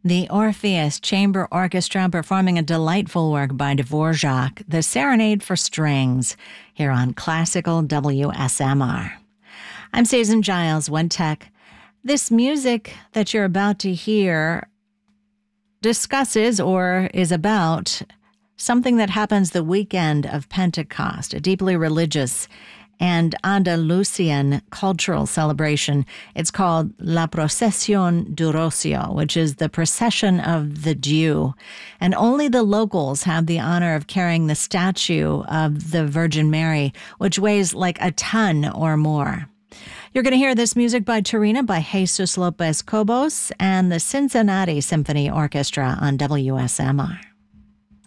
The Orpheus Chamber Orchestra performing a delightful work by Dvorak, The Serenade for Strings, here on Classical WSMR. I'm Susan Giles, One Tech. This music that you're about to hear discusses or is about something that happens the weekend of Pentecost, a deeply religious and Andalusian cultural celebration. It's called La Procesión du Rocío, which is the procession of the dew. And only the locals have the honor of carrying the statue of the Virgin Mary, which weighs like a ton or more. You're going to hear this music by Turina by Jesus Lopez Cobos and the Cincinnati Symphony Orchestra on WSMR.